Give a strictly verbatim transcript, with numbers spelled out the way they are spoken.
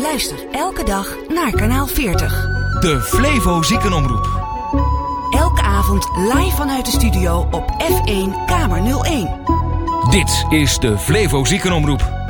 Luister elke dag naar kanaal veertig. De Flevo Ziekenomroep. Elke avond live vanuit de studio op F één Kamer nul één. Dit is de Flevo Ziekenomroep.